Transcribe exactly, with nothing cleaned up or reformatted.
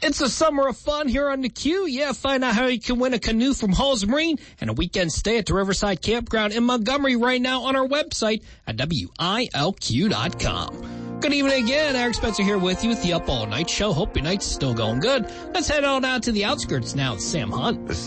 It's a summer of fun here on the Q. Yeah, find out how you can win a canoe from Halls Marine and a weekend stay at the Riverside Campground in Montgomery right now on our website at W I L Q dot com. Good evening again. Eric Spencer here with you with the Up All Night Show. Hope your night's still going good. Let's head on out to the outskirts now with Sam Hunt.